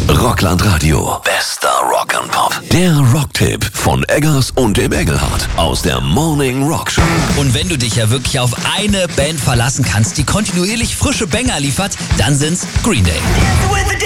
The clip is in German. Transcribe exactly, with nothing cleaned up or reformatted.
Rockland Radio. Bester Rock'n'Pop. Der Rocktipp von Eggers und dem Engelhardt aus der Morning Rock Show. Und wenn du dich ja wirklich auf eine Band verlassen kannst, die kontinuierlich frische Banger liefert, dann sind's Green Day.